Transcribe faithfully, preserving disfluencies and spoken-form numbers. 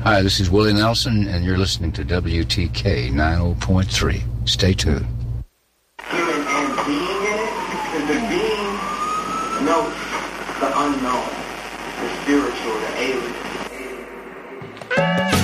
Hi, this is Willie Nelson, and you're listening to W T K ninety point three. Stay tuned. Human and being in it, because the being knows the unknown, the spiritual, the alien.